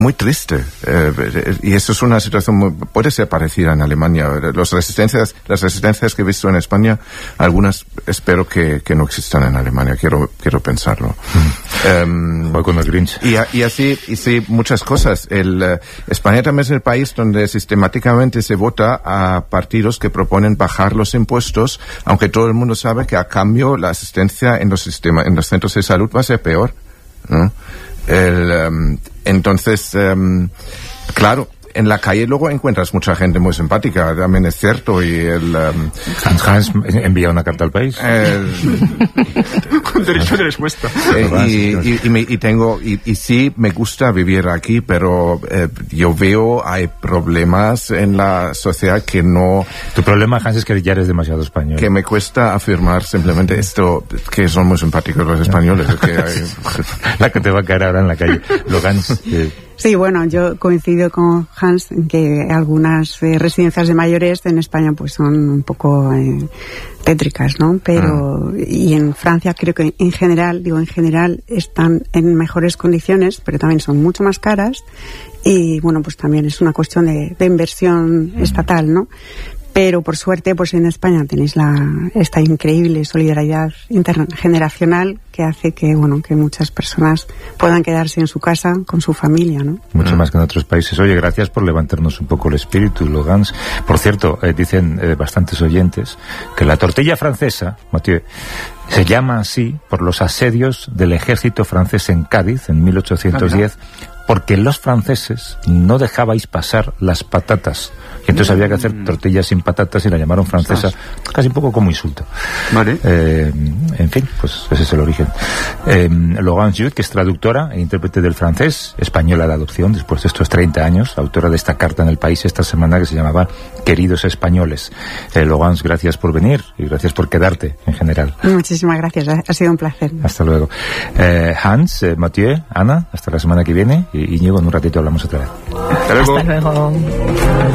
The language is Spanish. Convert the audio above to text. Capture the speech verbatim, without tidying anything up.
muy triste, eh, y eso es una situación muy, puede ser parecida en Alemania. Los resistencias, las resistencias que he visto en España, algunas espero que, que no existan en Alemania, quiero, quiero pensarlo. Mm. Um, Voy con el Grinch. Y, y así, y sí, muchas cosas. El, uh, España también es el país donde sistemáticamente se vota a partidos que proponen bajar los impuestos, aunque todo el mundo sabe que a cambio la asistencia en los sistemas, en los centros de salud va a ser peor, ¿no? El, um, entonces, um, claro, en la calle luego encuentras mucha gente muy simpática, también es cierto, y el... Um, Hans Hans envía una carta al país. El, con derecho de respuesta. Eh, y, y, y, me, y tengo, y, y sí me gusta vivir aquí, pero eh, yo veo hay problemas en la sociedad que no... Tu problema, Hans, es que ya eres demasiado español. Que me cuesta afirmar simplemente esto, que son muy simpáticos los españoles. Es que hay... La que te va a caer ahora en la calle. Logan. Eh, Sí, bueno, yo coincido con Hans en que algunas eh, residencias de mayores en España pues son un poco eh, tétricas, ¿no? Pero, ah. y en Francia creo que en general, digo en general, están en mejores condiciones, pero también son mucho más caras y, bueno, pues también es una cuestión de, de inversión mm. estatal, ¿no? Pero por suerte, pues en España tenéis la esta increíble solidaridad intergeneracional que hace que, bueno, que muchas personas puedan quedarse en su casa con su familia, ¿no? Mucho mm. más que en otros países. Oye, gracias por levantarnos un poco el espíritu, Logans. Por cierto, eh, dicen eh, bastantes oyentes que la tortilla francesa, Mathieu, se llama así por los asedios del ejército francés en Cádiz en mil ochocientos diez, porque los franceses no dejabais pasar las patatas. Y entonces mm. había que hacer tortillas sin patatas y la llamaron francesa, ¿Estás? casi un poco como insulto. Vale. Eh, en fin, pues ese es el origen. Eh, Laurence Jude, que es traductora e intérprete del francés, española de adopción, después de estos treinta años, autora de esta carta en El País esta semana que se llamaba Queridos Españoles. Eh, Laurence, gracias por venir y gracias por quedarte en general. Muchísimas gracias, ha sido un placer. Hasta luego. Eh, Hans, eh, Mathieu, Ana, hasta la semana que viene, y Íñigo, en un ratito hablamos otra vez. Hasta luego. Hasta luego.